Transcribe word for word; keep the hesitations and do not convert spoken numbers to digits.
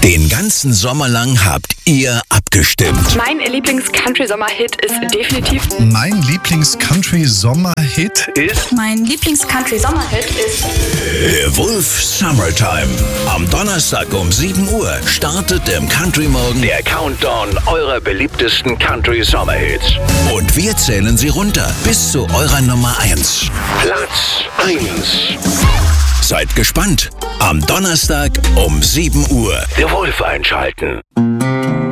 Den ganzen Sommer lang habt ihr abgestimmt. Mein Lieblings-Country-Sommer-Hit ist definitiv... Mein Lieblings-Country-Sommer-Hit ist... Mein Lieblings-Country-Sommer-Hit ist... Der Wolf Summertime. Am Donnerstag um sieben Uhr startet im Country Morgen der Countdown eurer beliebtesten Country-Sommer-Hits. Und wir zählen sie runter bis zu eurer Nummer eins. Platz eins. Seid gespannt. Am Donnerstag um sieben Uhr. Der Wolf einschalten.